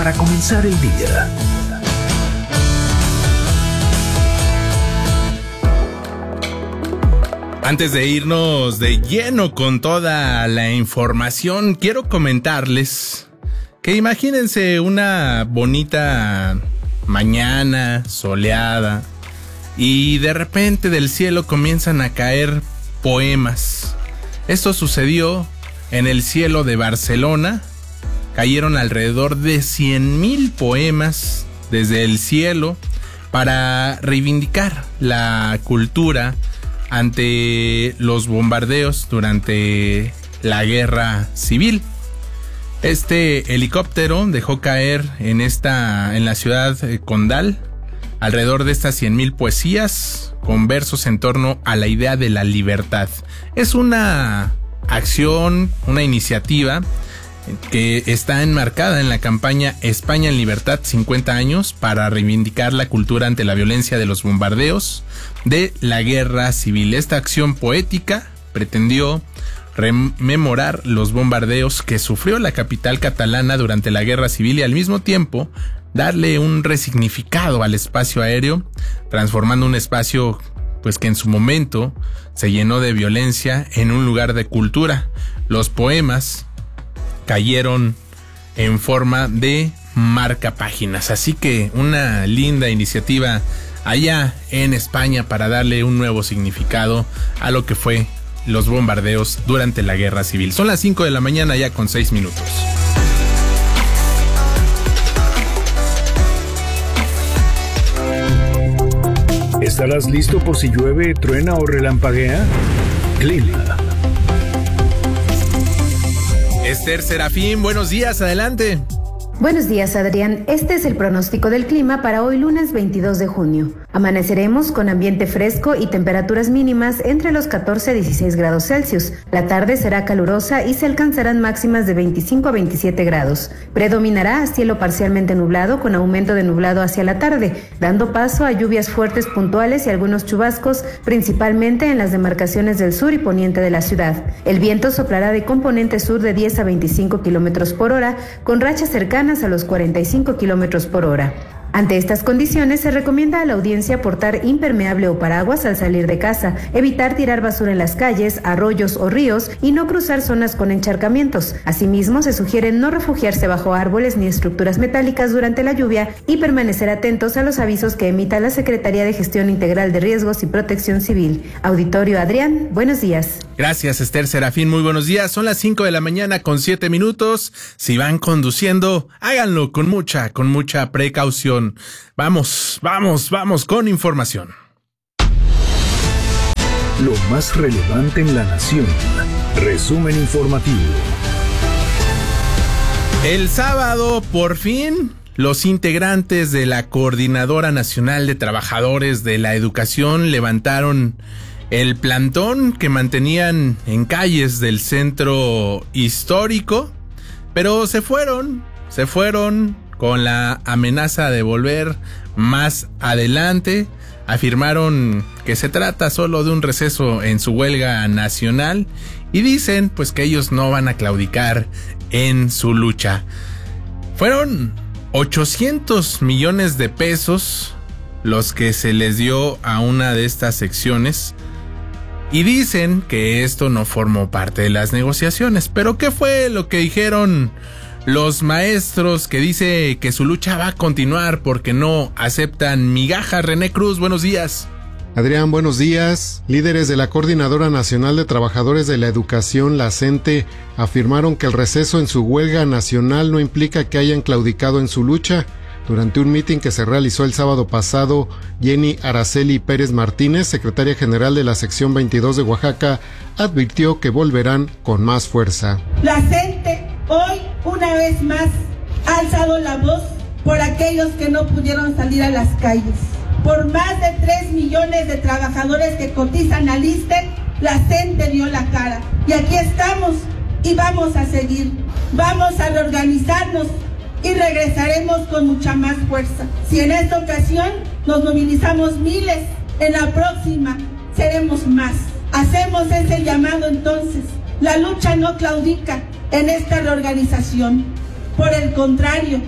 para comenzar el día. Antes de irnos de lleno con toda la información, quiero comentarles que imagínense una bonita mañana soleada y de repente del cielo comienzan a caer poemas. Esto sucedió en el cielo de Barcelona. Cayeron alrededor de 100,000 poemas desde el cielo para reivindicar la cultura ante los bombardeos durante la guerra civil. Este helicóptero dejó caer en la ciudad condal alrededor de estas 100,000 poesías con versos en torno a la idea de la libertad. Es una acción, una iniciativa que está enmarcada en la campaña España en Libertad 50 años para reivindicar la cultura ante la violencia de los bombardeos de la guerra civil. Esta acción poética pretendió rememorar los bombardeos que sufrió la capital catalana durante la guerra civil y al mismo tiempo darle un resignificado al espacio aéreo, transformando un espacio pues que en su momento se llenó de violencia en un lugar de cultura. Los poemas cayeron en forma de marcapáginas, así que una linda iniciativa allá en España para darle un nuevo significado a lo que fue los bombardeos durante la guerra civil. Son las 5 de la mañana ya con 6 minutos. ¿Estarás listo por si llueve, truena o relampaguea? Clima. Esther Serafín, buenos días, adelante. Buenos días, Adrián. Este es el pronóstico del clima para hoy lunes 22 de junio. Amaneceremos con ambiente fresco y temperaturas mínimas entre los 14 a 16 grados Celsius. La tarde será calurosa y se alcanzarán máximas de 25 a 27 grados. Predominará cielo parcialmente nublado con aumento de nublado hacia la tarde, dando paso a lluvias fuertes puntuales y algunos chubascos, principalmente en las demarcaciones del sur y poniente de la ciudad. El viento soplará de componente sur de 10 a 25 kilómetros por hora, con rachas cercanas a los 45 kilómetros por hora. Ante estas condiciones, se recomienda a la audiencia portar impermeable o paraguas al salir de casa, evitar tirar basura en las calles, arroyos o ríos y no cruzar zonas con encharcamientos. Asimismo, se sugiere no refugiarse bajo árboles ni estructuras metálicas durante la lluvia y permanecer atentos a los avisos que emita la Secretaría de Gestión Integral de Riesgos y Protección Civil. Auditorio Adrián, buenos días. Gracias, Esther Serafín, muy buenos días. Son las 5 de la mañana con 7 minutos. Si van conduciendo, háganlo con mucha precaución. Vamos con información. Lo más relevante en la nación. Resumen informativo. El sábado, por fin, los integrantes de la Coordinadora Nacional de Trabajadores de la Educación levantaron el plantón que mantenían en calles del centro histórico, pero se fueron con la amenaza de volver más adelante. Afirmaron que se trata solo de un receso en su huelga nacional y dicen pues que ellos no van a claudicar en su lucha. Fueron 800 millones de pesos los que se les dio a una de estas secciones y dicen que esto no formó parte de las negociaciones. Pero ¿qué fue lo que dijeron los maestros, que dice que su lucha va a continuar porque no aceptan migajas? René Cruz, buenos días. Adrián, buenos días. Líderes de la Coordinadora Nacional de Trabajadores de la Educación, la CENTE, afirmaron que el receso en su huelga nacional no implica que hayan claudicado en su lucha. Durante un mitin que se realizó el sábado pasado, Jenny Araceli Pérez Martínez, secretaria general de la sección 22 de Oaxaca, advirtió que volverán con más fuerza. La CENTE hoy, una vez más, ha alzado la voz por aquellos que no pudieron salir a las calles. Por más de 3 millones de trabajadores que cotizan al ISSSTE, la CENTE dio la cara. Y aquí estamos y vamos a seguir. Vamos a reorganizarnos y regresaremos con mucha más fuerza. Si en esta ocasión nos movilizamos miles, en la próxima seremos más. Hacemos ese llamado entonces. La lucha no claudica en esta reorganización. Por el contrario,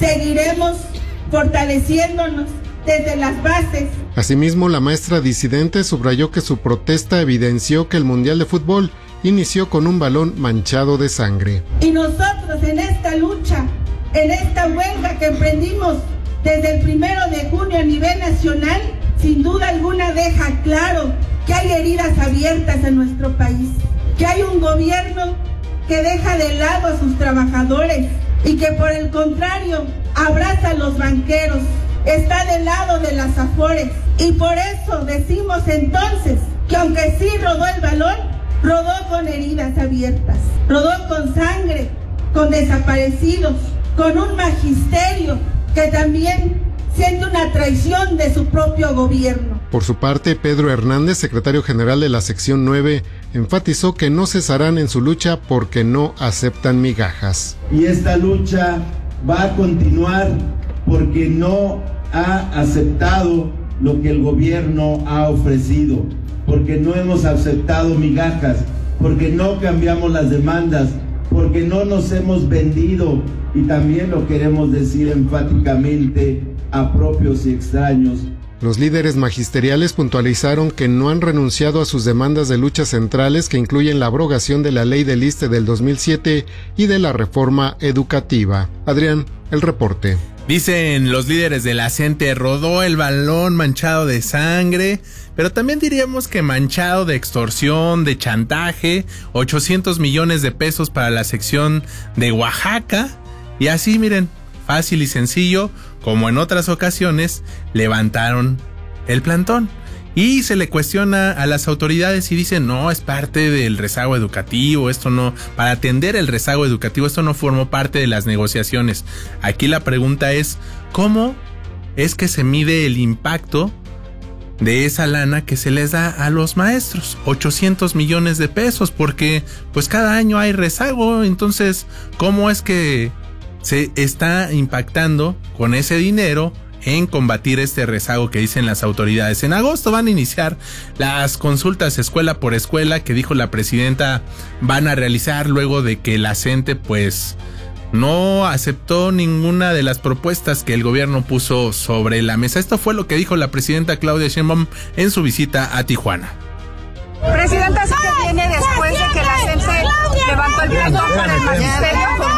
Seguiremos fortaleciéndonos desde las bases. Asimismo, la maestra disidente subrayó que su protesta evidenció que el Mundial de Fútbol inició con un balón manchado de sangre. Y nosotros en esta lucha, en esta huelga que emprendimos desde el 1 de junio a nivel nacional, sin duda alguna deja claro que hay heridas abiertas en nuestro país, que hay un gobierno que deja de lado a sus trabajadores y que por el contrario abraza a los banqueros, está del lado de las afores. Y por eso decimos entonces que aunque sí rodó el balón, rodó con heridas abiertas, rodó con sangre, con desaparecidos, con un magisterio que también siente una traición de su propio gobierno. Por su parte, Pedro Hernández, secretario general de la sección 9, enfatizó que no cesarán en su lucha porque no aceptan migajas. Y esta lucha va a continuar porque no ha aceptado lo que el gobierno ha ofrecido, porque no hemos aceptado migajas, porque no cambiamos las demandas, porque no nos hemos vendido, y también lo queremos decir enfáticamente, a propios y extraños. Los líderes magisteriales puntualizaron que no han renunciado a sus demandas de luchas centrales que incluyen la abrogación de la ley del ISSSTE del 2007 y de la reforma educativa. Adrián, el reporte. Dicen los líderes de la CENTE, rodó el balón manchado de sangre, pero también diríamos que manchado de extorsión, de chantaje, 800 millones de pesos para la sección de Oaxaca, y así miren, fácil y sencillo, como en otras ocasiones, levantaron el plantón. Y se le cuestiona a las autoridades y dicen, no, es parte del rezago educativo, esto no, para atender el rezago educativo, esto no formó parte de las negociaciones. Aquí la pregunta es, ¿cómo es que se mide el impacto de esa lana que se les da a los maestros? 800 millones de pesos, porque pues cada año hay rezago, entonces, ¿cómo es que se está impactando con ese dinero en combatir este rezago que dicen las autoridades? En agosto van a iniciar las consultas escuela por escuela que dijo la presidenta van a realizar luego de que la CENTE pues no aceptó ninguna de las propuestas que el gobierno puso sobre la mesa. Esto fue lo que dijo la presidenta Claudia Sheinbaum en su visita a Tijuana. Presidenta, ¿sí que viene después de que la CENTE levantó el plantón para el magisterio?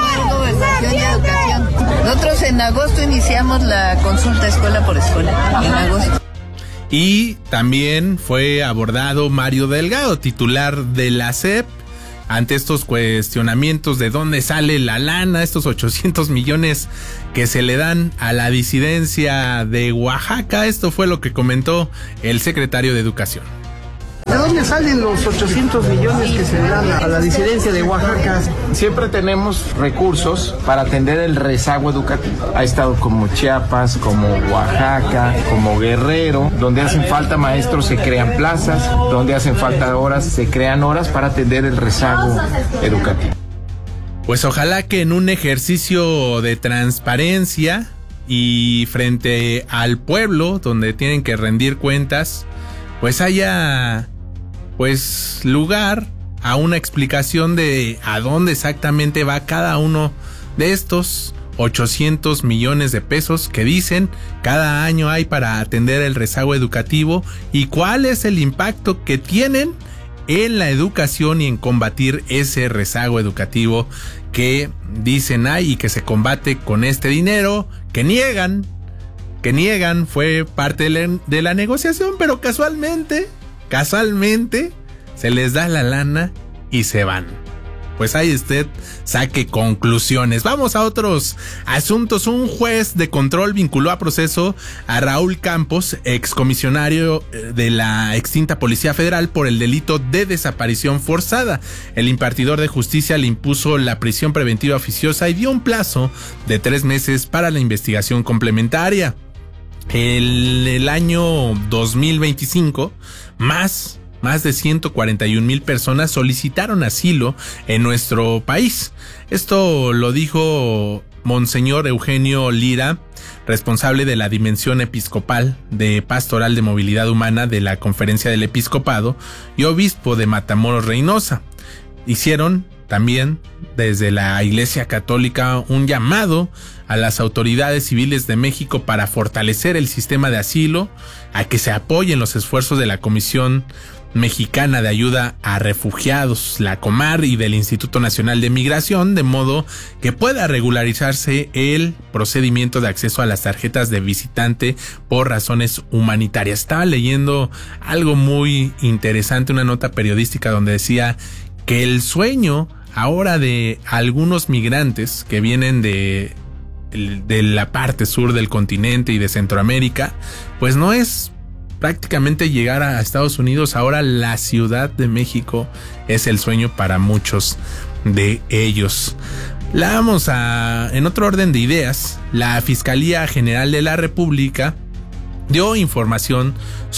Nosotros en agosto iniciamos la consulta escuela por escuela, en agosto. Y también fue abordado Mario Delgado, titular de la SEP, ante estos cuestionamientos de dónde sale la lana, estos 800 millones que se le dan a la disidencia de Oaxaca. Esto fue lo que comentó el secretario de Educación. ¿De dónde salen los 800 millones que se le dan a la disidencia de Oaxaca? Siempre tenemos recursos para atender el rezago educativo. Ha estado como Chiapas, como Oaxaca, como Guerrero, donde hacen falta maestros se crean plazas, donde hacen falta horas se crean horas para atender el rezago educativo. Pues ojalá que en un ejercicio de transparencia y frente al pueblo, donde tienen que rendir cuentas, pues haya pues lugar a una explicación de a dónde exactamente va cada uno de estos 800 millones de pesos que dicen cada año hay para atender el rezago educativo y cuál es el impacto que tienen en la educación y en combatir ese rezago educativo que dicen hay y que se combate con este dinero que niegan fue parte de la negociación, pero casualmente se les da la lana y se van. Pues ahí usted saque conclusiones. Vamos a otros asuntos. Un juez de control vinculó a proceso a Raúl Campos, excomisionario de la extinta Policía Federal, por el delito de desaparición forzada. El impartidor de justicia le impuso la prisión preventiva oficiosa y dio un plazo de 3 meses para la investigación complementaria. En el año 2025, más de 141,000 personas solicitaron asilo en nuestro país. Esto lo dijo Monseñor Eugenio Lira, responsable de la Dimensión Episcopal de Pastoral de Movilidad Humana de la Conferencia del Episcopado y obispo de Matamoros Reynosa. Hicieron también desde la Iglesia Católica un llamado a las autoridades civiles de México para fortalecer el sistema de asilo, a que se apoyen los esfuerzos de la Comisión Mexicana de Ayuda a Refugiados, la Comar, y del Instituto Nacional de Migración, de modo que pueda regularizarse el procedimiento de acceso a las tarjetas de visitante por razones humanitarias. Estaba leyendo algo muy interesante, una nota periodística donde decía que el sueño ahora de algunos migrantes que vienen de la parte sur del continente y de Centroamérica, pues no es prácticamente llegar a Estados Unidos. Ahora la Ciudad de México es el sueño para muchos de ellos. En otro orden de ideas, la Fiscalía General de la República dio información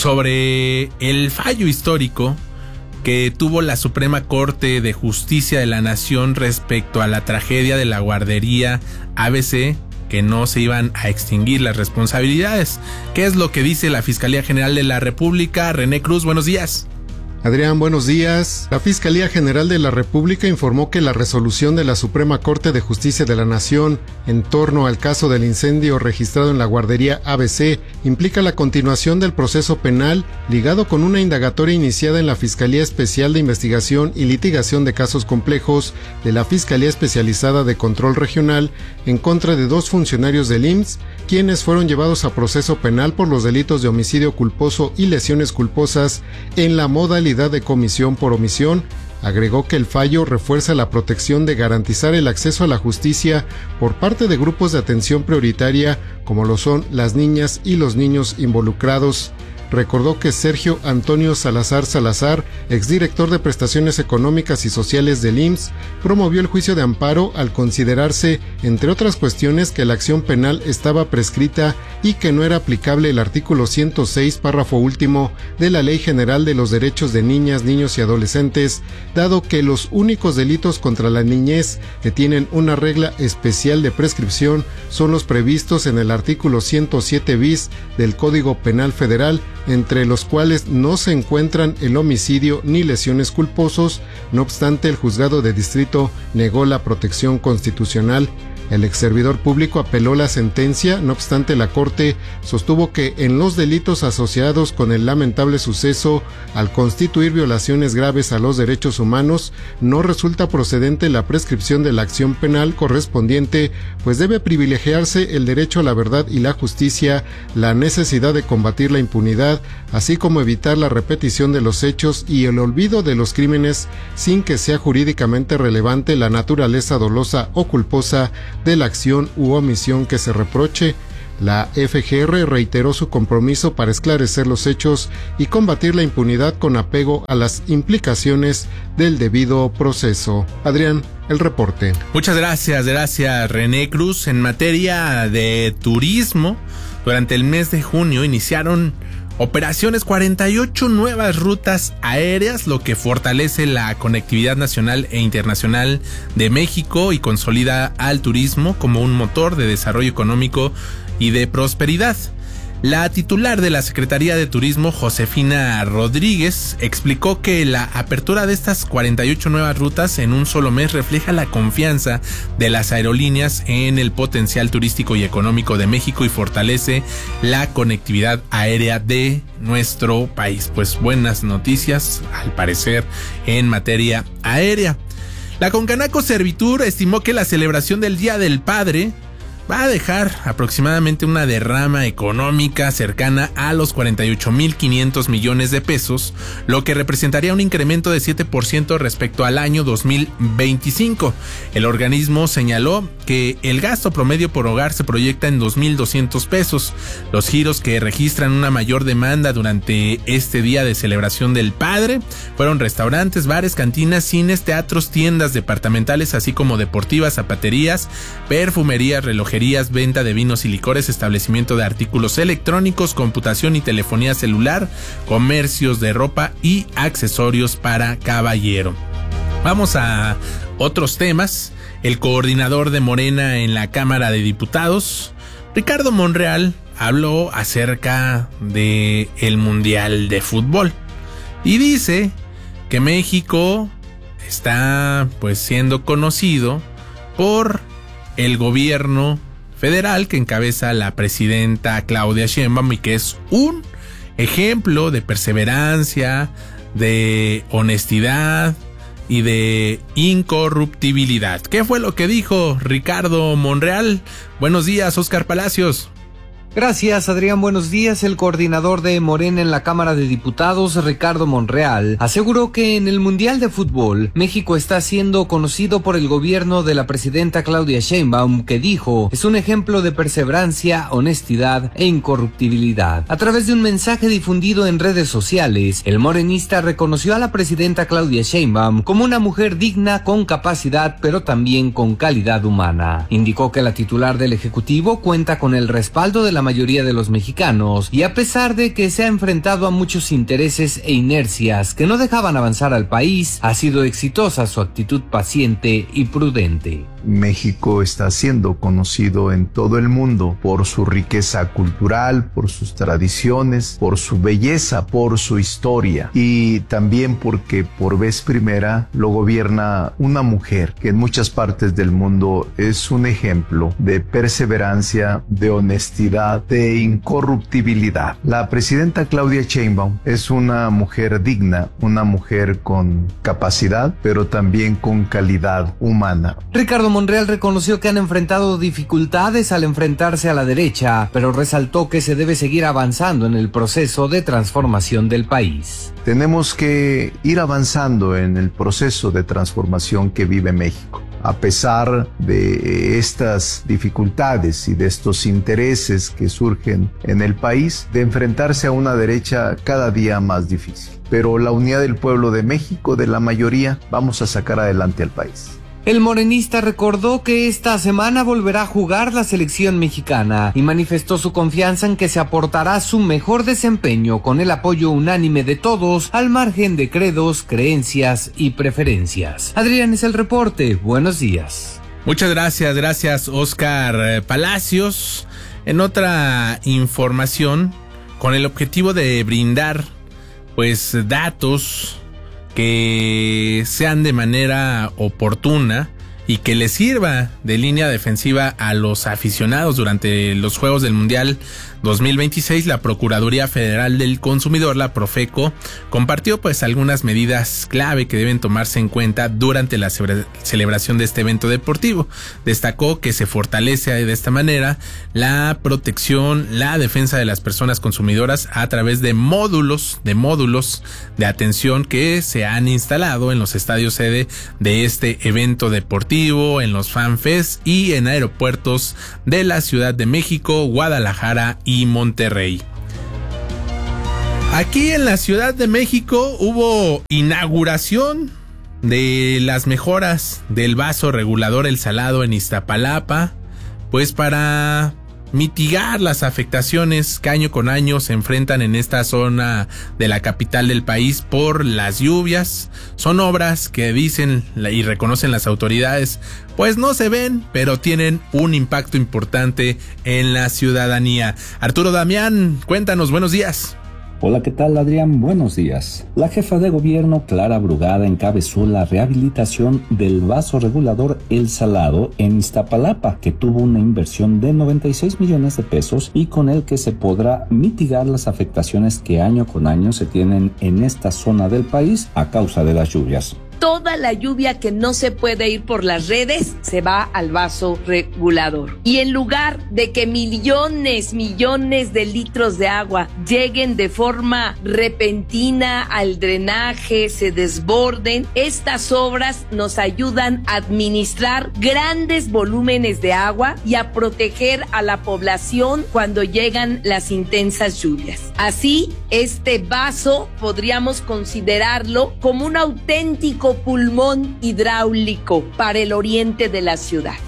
sobre el fallo histórico que tuvo la Suprema Corte de Justicia de la Nación respecto a la tragedia de la guardería ABC, que no se iban a extinguir las responsabilidades. ¿Qué es lo que dice la Fiscalía General de la República? René Cruz, buenos días. Adrián, buenos días. La Fiscalía General de la República informó que la resolución de la Suprema Corte de Justicia de la Nación en torno al caso del incendio registrado en la guardería ABC implica la continuación del proceso penal ligado con una indagatoria iniciada en la Fiscalía Especial de Investigación y Litigación de Casos Complejos de la Fiscalía Especializada de Control Regional en contra de 2 funcionarios del IMSS, quienes fueron llevados a proceso penal por los delitos de homicidio culposo y lesiones culposas en la modalidad de comisión por omisión. Agregó que el fallo refuerza la protección de garantizar el acceso a la justicia por parte de grupos de atención prioritaria como lo son las niñas y los niños involucrados. Recordó que Sergio Antonio Salazar, exdirector de Prestaciones Económicas y Sociales del IMSS, promovió el juicio de amparo al considerarse, entre otras cuestiones, que la acción penal estaba prescrita y que no era aplicable el artículo 106, párrafo último de la Ley General de los Derechos de Niñas, Niños y Adolescentes, dado que los únicos delitos contra la niñez que tienen una regla especial de prescripción son los previstos en el artículo 107 bis del Código Penal Federal, entre los cuales no se encuentran el homicidio ni lesiones culposos. No obstante, el juzgado de distrito negó la protección constitucional. El exservidor público apeló la sentencia, no obstante la Corte sostuvo que en los delitos asociados con el lamentable suceso, al constituir violaciones graves a los derechos humanos, no resulta procedente la prescripción de la acción penal correspondiente, pues debe privilegiarse el derecho a la verdad y la justicia, la necesidad de combatir la impunidad, así como evitar la repetición de los hechos y el olvido de los crímenes sin que sea jurídicamente relevante la naturaleza dolosa o culposa de la acción u omisión que se reproche. La FGR reiteró su compromiso para esclarecer los hechos y combatir la impunidad con apego a las implicaciones del debido proceso. Adrián, el reporte. Muchas gracias René Cruz. En materia de turismo, durante el mes de junio iniciaron operaciones 48 nuevas rutas aéreas, lo que fortalece la conectividad nacional e internacional de México y consolida al turismo como un motor de desarrollo económico y de prosperidad. La titular de la Secretaría de Turismo, Josefina Rodríguez, explicó que la apertura de estas 48 nuevas rutas en un solo mes refleja la confianza de las aerolíneas en el potencial turístico y económico de México y fortalece la conectividad aérea de nuestro país. Pues buenas noticias, al parecer, en materia aérea. La Concanaco Servitur estimó que la celebración del Día del Padre va a dejar aproximadamente una derrama económica cercana a los 48.500 millones de pesos, lo que representaría un incremento de 7% respecto al año 2025. El organismo señaló que el gasto promedio por hogar se proyecta en 2.200 pesos. Los giros que registran una mayor demanda durante este día de celebración del padre fueron restaurantes, bares, cantinas, cines, teatros, tiendas departamentales, así como deportivas, zapaterías, perfumerías, relojerías, venta de vinos y licores, establecimiento de artículos electrónicos, computación y telefonía celular, comercios de ropa y accesorios para caballero. Vamos a otros temas. El coordinador de Morena en la Cámara de Diputados, Ricardo Monreal, habló acerca del Mundial de Fútbol y dice que México está pues siendo conocido por el gobierno federal que encabeza la presidenta Claudia Sheinbaum y que es un ejemplo de perseverancia, de honestidad y de incorruptibilidad. ¿Qué fue lo que dijo Ricardo Monreal? Buenos días, Óscar Palacios. Gracias, Adrián. Buenos días. El coordinador de Morena en la Cámara de Diputados, Ricardo Monreal, aseguró que en el Mundial de Fútbol, México está siendo conocido por el gobierno de la presidenta Claudia Sheinbaum, que dijo es un ejemplo de perseverancia, honestidad e incorruptibilidad. A través de un mensaje difundido en redes sociales, el morenista reconoció a la presidenta Claudia Sheinbaum como una mujer digna, con capacidad, pero también con calidad humana. Indicó que la titular del Ejecutivo cuenta con el respaldo de la mayoría de los mexicanos y a pesar de que se ha enfrentado a muchos intereses e inercias que no dejaban avanzar al país, ha sido exitosa su actitud paciente y prudente. México está siendo conocido en todo el mundo por su riqueza cultural, por sus tradiciones, por su belleza, por su historia y también porque por vez primera lo gobierna una mujer que en muchas partes del mundo es un ejemplo de perseverancia, de honestidad, de incorruptibilidad. La presidenta Claudia Sheinbaum es una mujer digna, una mujer con capacidad, pero también con calidad humana. Ricardo Monreal reconoció que han enfrentado dificultades al enfrentarse a la derecha, pero resaltó que se debe seguir avanzando en el proceso de transformación del país. Tenemos que ir avanzando en el proceso de transformación que vive México. A pesar de estas dificultades y de estos intereses que surgen en el país, de enfrentarse a una derecha cada día más difícil. Pero la unidad del pueblo de México, de la mayoría, vamos a sacar adelante al país. El morenista recordó que esta semana volverá a jugar la selección mexicana y manifestó su confianza en que se aportará su mejor desempeño con el apoyo unánime de todos, al margen de credos, creencias y preferencias. Adrián, es el reporte. Buenos días. Muchas gracias Óscar Palacios. En otra información, con el objetivo de brindar pues datos que sean de manera oportuna y que le sirva de línea defensiva a los aficionados durante los Juegos del Mundial 2026, la Procuraduría Federal del Consumidor, la Profeco, compartió pues algunas medidas clave que deben tomarse en cuenta durante la celebración de este evento deportivo. Destacó que se fortalece de esta manera la protección, la defensa de las personas consumidoras a través de módulos de atención que se han instalado en los estadios sede de este evento deportivo, en los FanFest y en aeropuertos de la Ciudad de México, Guadalajara y Monterrey. Aquí en la Ciudad de México hubo inauguración de las mejoras del vaso regulador El Salado en Iztapalapa, pues para mitigar las afectaciones que año con año se enfrentan en esta zona de la capital del país por las lluvias. Son obras que dicen y reconocen las autoridades, pues no se ven, pero tienen un impacto importante en la ciudadanía. Arturo Damián, cuéntanos, buenos días. Hola, ¿qué tal, Adrián? Buenos días. La jefa de gobierno, Clara Brugada, encabezó la rehabilitación del vaso regulador El Salado en Iztapalapa, que tuvo una inversión de 96 millones de pesos y con el que se podrá mitigar las afectaciones que año con año se tienen en esta zona del país a causa de las lluvias. Toda la lluvia que no se puede ir por las redes se va al vaso regulador. Y en lugar de que millones de litros de agua lleguen de forma repentina al drenaje, se desborden, estas obras nos ayudan a administrar grandes volúmenes de agua y a proteger a la población cuando llegan las intensas lluvias. Así, este vaso podríamos considerarlo como un auténtico pulmón hidráulico para el oriente de la ciudad.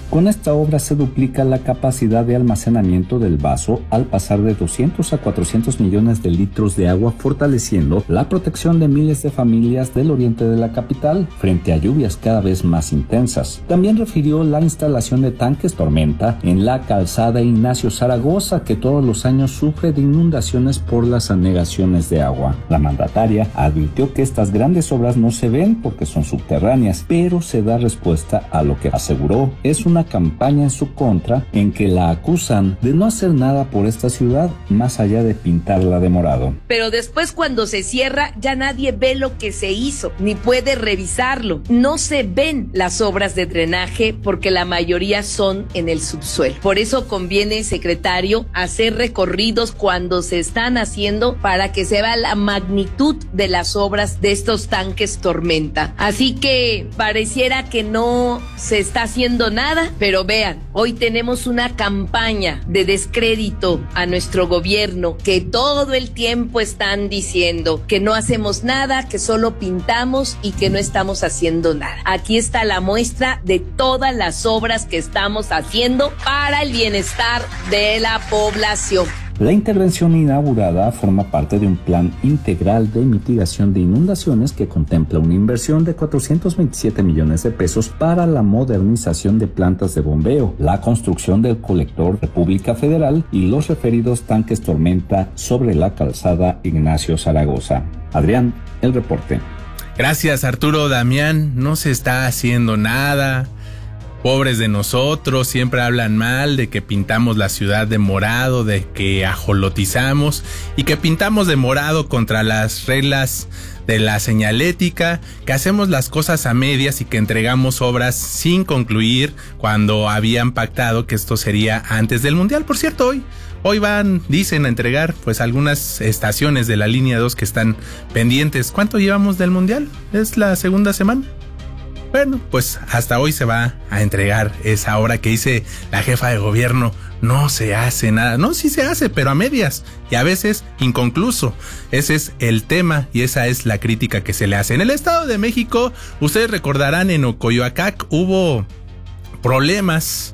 Con esta obra se duplica la capacidad de almacenamiento del vaso al pasar de 200 a 400 millones de litros de agua, fortaleciendo la protección de miles de familias del oriente de la capital frente a lluvias cada vez más intensas. También refirió la instalación de tanques tormenta en la calzada Ignacio Zaragoza, que todos los años sufre de inundaciones por las anegaciones de agua. La mandataria advirtió que estas grandes obras no se ven porque son subterráneas, pero se da respuesta a lo que aseguró es una campaña en su contra, en que la acusan de no hacer nada por esta ciudad más allá de pintarla de morado. Pero después, cuando se cierra, ya nadie ve lo que se hizo, ni puede revisarlo. No se ven las obras de drenaje porque la mayoría son en el subsuelo. Por eso conviene, secretario, hacer recorridos cuando se están haciendo para que se vea la magnitud de las obras de estos tanques tormenta. Así que pareciera que no se está haciendo nada, pero vean, hoy tenemos una campaña de descrédito a nuestro gobierno, que todo el tiempo están diciendo que no hacemos nada, que solo pintamos y que no estamos haciendo nada. Aquí está la muestra de todas las obras que estamos haciendo para el bienestar de la población. La intervención inaugurada forma parte de un plan integral de mitigación de inundaciones que contempla una inversión de 427 millones de pesos para la modernización de plantas de bombeo, la construcción del colector República Federal y los referidos tanques tormenta sobre la calzada Ignacio Zaragoza. Adrián, el reporte. Gracias, Arturo Damián. No se está haciendo nada. Pobres de nosotros, siempre hablan mal de que pintamos la ciudad de morado, de que ajolotizamos y que pintamos de morado contra las reglas de la señalética, que hacemos las cosas a medias y que entregamos obras sin concluir cuando habían pactado que esto sería antes del Mundial. Por cierto, hoy dicen a entregar pues algunas estaciones de la línea 2 que están pendientes. ¿Cuánto llevamos del Mundial? ¿Es la segunda semana? Bueno, pues hasta hoy se va a entregar esa obra que dice la jefa de gobierno. No se hace nada. No, sí se hace, pero a medias y a veces inconcluso. Ese es el tema y esa es la crítica que se le hace. En el Estado de México, ustedes recordarán, en Ocoyoacac hubo problemas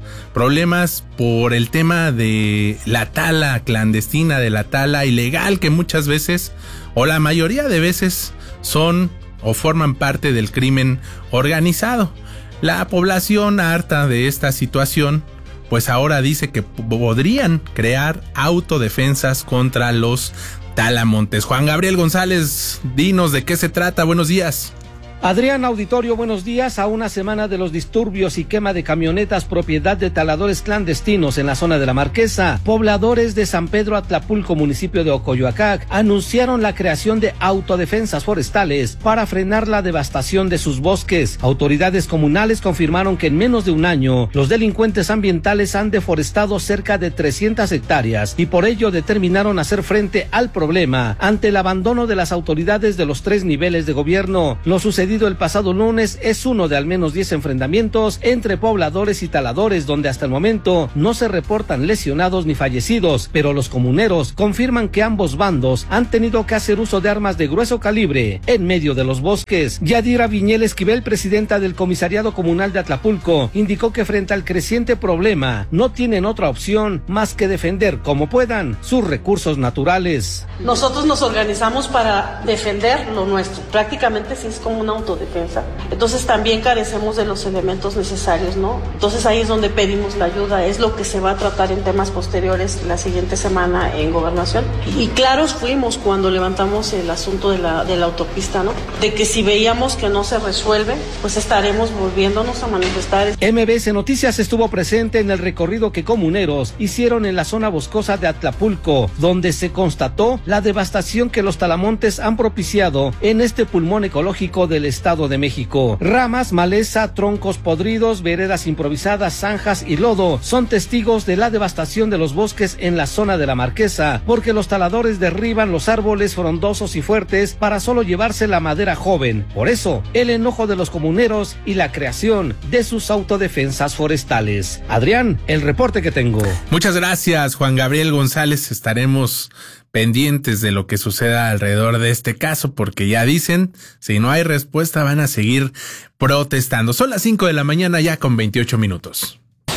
por el tema de la tala clandestina, de la tala ilegal, que muchas veces, o la mayoría de veces, son o forman parte del crimen organizado. La población, harta de esta situación, pues ahora dice que podrían crear autodefensas contra los talamontes. Juan Gabriel González, dinos de qué se trata. Buenos días. Adrián, auditorio, buenos días. A una semana de los disturbios y quema de camionetas propiedad de taladores clandestinos en la zona de la Marquesa, pobladores de San Pedro Atlapulco, municipio de Ocoyoacac, anunciaron la creación de autodefensas forestales para frenar la devastación de sus bosques. Autoridades comunales confirmaron que en menos de un año los delincuentes ambientales han deforestado cerca de 300 hectáreas y por ello determinaron hacer frente al problema ante el abandono de las autoridades de los 3 niveles de gobierno. Lo sucedido el pasado lunes es uno de al menos 10 enfrentamientos entre pobladores y taladores, donde hasta el momento no se reportan lesionados ni fallecidos, pero los comuneros confirman que ambos bandos han tenido que hacer uso de armas de grueso calibre en medio de los bosques. Yadira Viñel Esquivel, presidenta del Comisariado Comunal de Atlapulco, indicó que frente al creciente problema no tienen otra opción más que defender como puedan sus recursos naturales. Nosotros nos organizamos para defender lo nuestro, prácticamente sí es como una autodefensa. Entonces también carecemos de los elementos necesarios, ¿no? Entonces ahí es donde pedimos la ayuda, es lo que se va a tratar en temas posteriores la siguiente semana en Gobernación. Y claros fuimos cuando levantamos el asunto de la autopista, ¿no? De que si veíamos que no se resuelve, pues estaremos volviéndonos a manifestar. MBS Noticias estuvo presente en el recorrido que comuneros hicieron en la zona boscosa de Atlapulco, donde se constató la devastación que los talamontes han propiciado en este pulmón ecológico del Estado de México. Ramas, maleza, troncos podridos, veredas improvisadas, zanjas y lodo son testigos de la devastación de los bosques en la zona de la Marquesa, porque los taladores derriban los árboles frondosos y fuertes para solo llevarse la madera joven. Por eso, el enojo de los comuneros y la creación de sus autodefensas forestales. Adrián, el reporte que tengo. Muchas gracias, Juan Gabriel González. Estaremos pendientes de lo que suceda alrededor de este caso, porque ya dicen, si no hay respuesta van a seguir protestando. Son las 5 de la mañana ya con 28 minutos.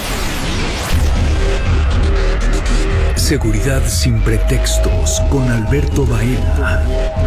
Seguridad sin pretextos con Alberto Baena.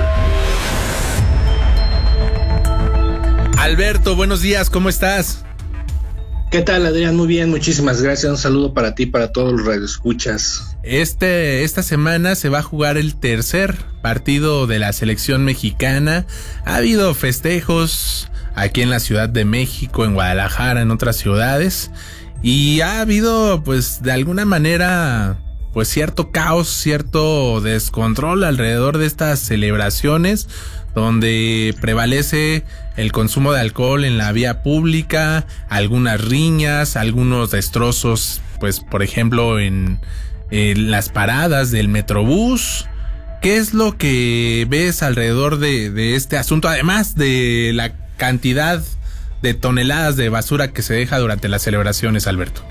Alberto, buenos días, ¿cómo estás? ¿Qué tal, Adrián? Muy bien, muchísimas gracias. Un saludo para ti y para todos los radioescuchas. Esta semana se va a jugar el tercer partido de la selección mexicana. Ha habido festejos aquí en la Ciudad de México, en Guadalajara, en otras ciudades. Y ha habido, pues, de alguna manera, pues, cierto caos, cierto descontrol alrededor de estas celebraciones, donde prevalece el consumo de alcohol en la vía pública, algunas riñas, algunos destrozos, pues, por ejemplo, en las paradas del Metrobús. ¿Qué es lo que ves alrededor de este asunto, además de la cantidad de toneladas de basura que se deja durante las celebraciones, Alberto?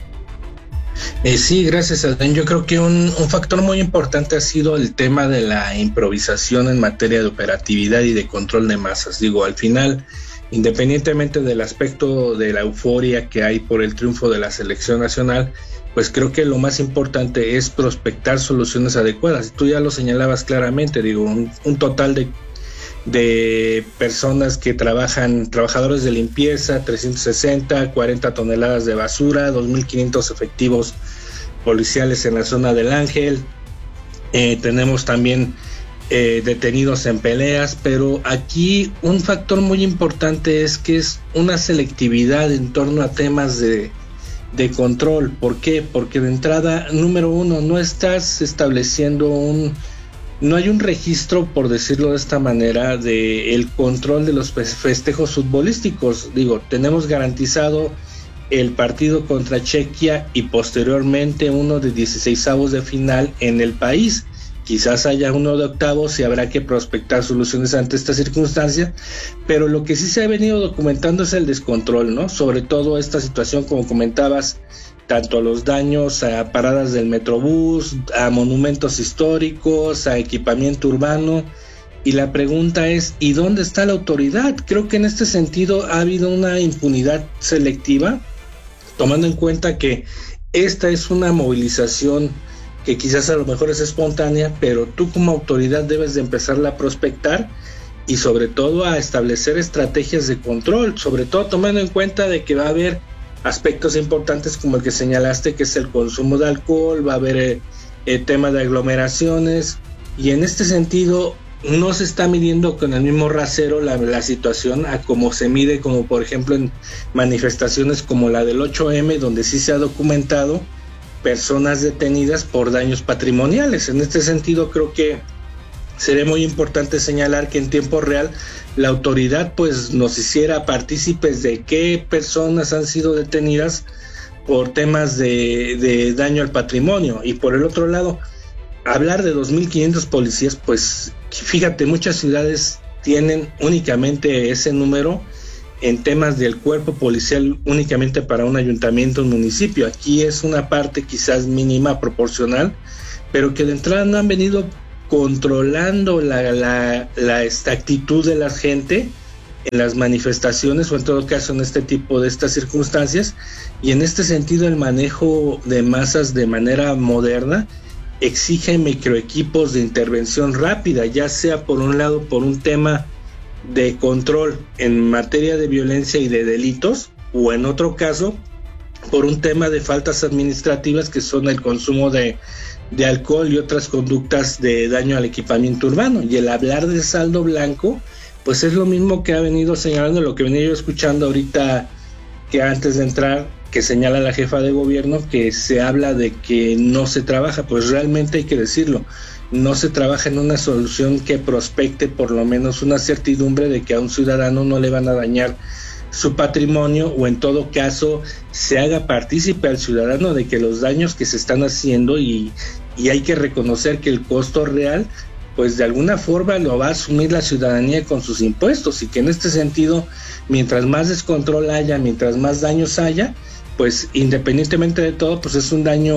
Sí, gracias, Adrián. Yo creo que un factor muy importante ha sido el tema de la improvisación en materia de operatividad y de control de masas. Digo, al final, independientemente del aspecto de la euforia que hay por el triunfo de la selección nacional, pues creo que lo más importante es prospectar soluciones adecuadas. Tú ya lo señalabas claramente, digo, un total de personas que trabajadores de limpieza, 360, 40 toneladas de basura, 2.500 efectivos policiales en la zona del Ángel. Tenemos también detenidos en peleas, pero aquí un factor muy importante es que es una selectividad en torno a temas de control. ¿Por qué? Porque de entrada, número uno, no estás estableciendo no hay un registro, por decirlo de esta manera, de el control de los festejos futbolísticos. Digo, tenemos garantizado el partido contra Chequia y posteriormente uno de 16avos de final en el país. Quizás haya uno de octavos y habrá que prospectar soluciones ante esta circunstancia, pero lo que sí se ha venido documentando es el descontrol, ¿no? Sobre todo esta situación, como comentabas, tanto los daños a paradas del Metrobús, a monumentos históricos, a equipamiento urbano. Y la pregunta es, ¿y dónde está la autoridad? Creo que en este sentido ha habido una impunidad selectiva, tomando en cuenta que esta es una movilización que quizás a lo mejor es espontánea, pero tú como autoridad debes de empezarla a prospectar y sobre todo a establecer estrategias de control, sobre todo tomando en cuenta de que va a haber aspectos importantes como el que señalaste, que es el consumo de alcohol, va a haber el tema de aglomeraciones, y en este sentido no se está midiendo con el mismo rasero la situación a como se mide, como por ejemplo en manifestaciones como la del 8M, donde sí se ha documentado personas detenidas por daños patrimoniales. En este sentido creo que sería muy importante señalar que en tiempo real la autoridad pues nos hiciera partícipes de qué personas han sido detenidas por temas de daño al patrimonio. Y por el otro lado, hablar de 2.500 policías, pues fíjate, muchas ciudades tienen únicamente ese número en temas del cuerpo policial únicamente para un ayuntamiento, un municipio. Aquí es una parte quizás mínima, proporcional, pero que de entrada no han venido controlando esta actitud de la gente en las manifestaciones o en todo caso en este tipo de estas circunstancias. Y en este sentido el manejo de masas de manera moderna exige microequipos de intervención rápida, ya sea por un lado por un tema de control en materia de violencia y de delitos, o en otro caso por un tema de faltas administrativas que son el consumo de alcohol y otras conductas de daño al equipamiento urbano. Y el hablar de saldo blanco pues es lo mismo que ha venido señalando, lo que venía yo escuchando ahorita, que antes de entrar, que señala la jefa de gobierno, que se habla de que no se trabaja. Pues realmente hay que decirlo, no se trabaja en una solución que prospecte por lo menos una certidumbre de que a un ciudadano no le van a dañar su patrimonio, o en todo caso se haga partícipe al ciudadano de que los daños que se están haciendo, y hay que reconocer que el costo real pues de alguna forma lo va a asumir la ciudadanía con sus impuestos, y que en este sentido, mientras más descontrol haya, mientras más daños haya, pues independientemente de todo, pues es un daño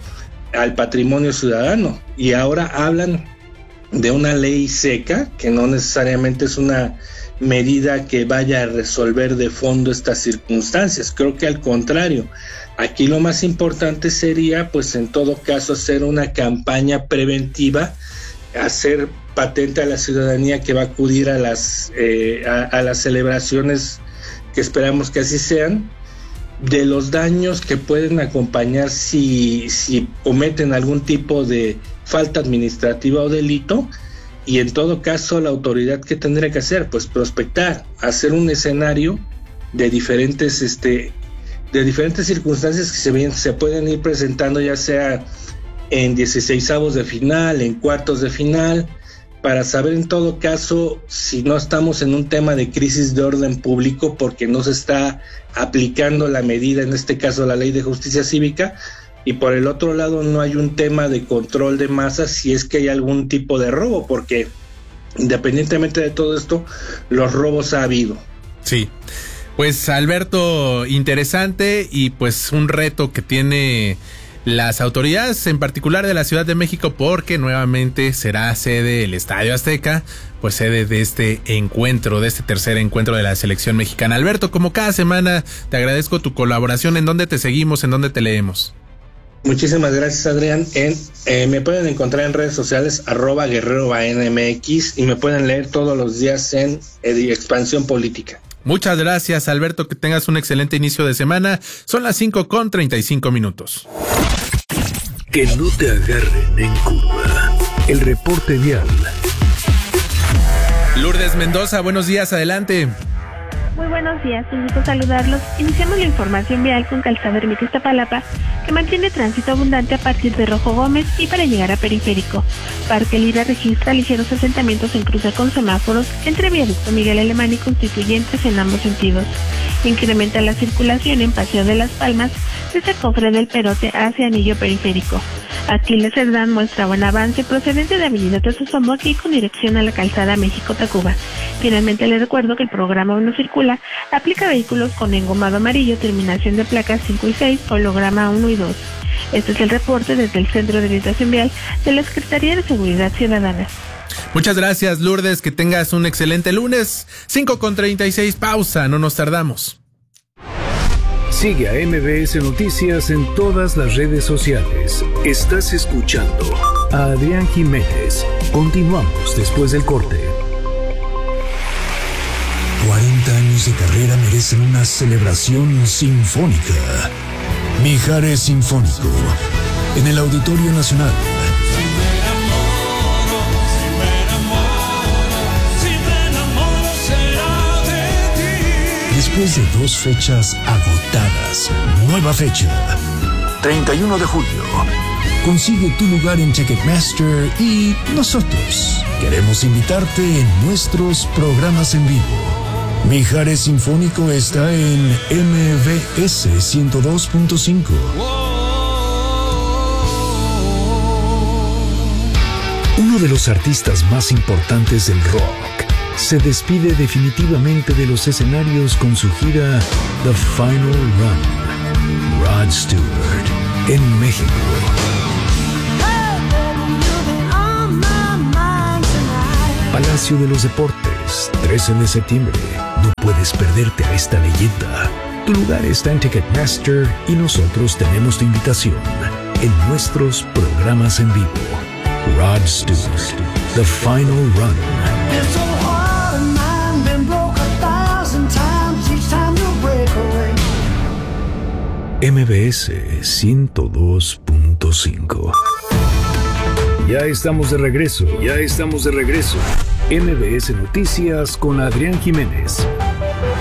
al patrimonio ciudadano. Y ahora hablan de una ley seca, que no necesariamente es una medida que vaya a resolver de fondo estas circunstancias. Creo que al contrario, Aquí lo más importante sería, pues en todo caso, hacer una campaña preventiva, hacer patente a la ciudadanía que va a acudir a las celebraciones, que esperamos que así sean, de los daños que pueden acompañar si cometen algún tipo de falta administrativa o delito, y en todo caso la autoridad ¿qué tendría que hacer? Pues prospectar, hacer un escenario de diferentes circunstancias que se pueden ir presentando, ya sea en 16avos de final, en cuartos de final, para saber en todo caso si no estamos en un tema de crisis de orden público porque no se está aplicando la medida, en este caso la Ley de Justicia Cívica, y por el otro lado no hay un tema de control de masas si es que hay algún tipo de robo, porque independientemente de todo esto, los robos ha habido. Sí. Pues Alberto, interesante y pues un reto que tiene las autoridades, en particular de la Ciudad de México, porque nuevamente será sede el Estadio Azteca, pues sede de este encuentro, de este tercer encuentro de la selección mexicana. Alberto, como cada semana, te agradezco tu colaboración. ¿En dónde te seguimos? ¿En dónde te leemos? Muchísimas gracias, Adrián. Me pueden encontrar en redes sociales @guerrerobanmx y me pueden leer todos los días en Expansión Política. Muchas gracias, Alberto, que tengas un excelente inicio de semana. Son las 5:35. Que no te agarren en curva. El reporte vial. Lourdes Mendoza, buenos días, adelante. Muy buenos días, un gusto saludarlos. Iniciamos la información vial con Calzada Ermita Iztapalapa, que mantiene tránsito abundante a partir de Rojo Gómez y para llegar a Periférico. Parque Lira registra ligeros asentamientos en cruce con semáforos entre Viaducto Miguel Alemán y Constituyentes en ambos sentidos. Incrementa la circulación en Paseo de las Palmas desde Cofre del Perote hacia Anillo Periférico. Aquiles Cerdán muestra buen avance procedente de Avenida Tesosomoc y con dirección a la Calzada México-Tacuba. Finalmente les recuerdo que el programa Uno Circula aplica vehículos con engomado amarillo, terminación de placas 5 y 6, holograma 1 y 2. Este es el reporte desde el Centro de Orientación Vial de la Secretaría de Seguridad Ciudadana. Muchas gracias, Lourdes, que tengas un excelente lunes. 5:36, pausa, no nos tardamos. Sigue a MBS Noticias en todas las redes sociales. Estás escuchando a Adrián Jiménez. Continuamos después del corte. 40 años de carrera merecen una celebración sinfónica. Mijares Sinfónico, en el Auditorio Nacional. Después de 2 fechas agotadas, nueva fecha, 31 de julio. Consigue tu lugar en Ticketmaster y nosotros queremos invitarte en nuestros programas en vivo. Mijares Sinfónico está en MBS 102.5. Uno de los artistas más importantes del rock se despide definitivamente de los escenarios con su gira The Final Run. Rod Stewart, en México. Palacio de los Deportes, 13 de septiembre. No puedes perderte a esta leyenda. Tu lugar está en Ticketmaster y nosotros tenemos tu invitación en nuestros programas en vivo. Rod Stewart, The Final Run. MBS 102.5. Ya estamos de regreso. MBS Noticias con Adrián Jiménez.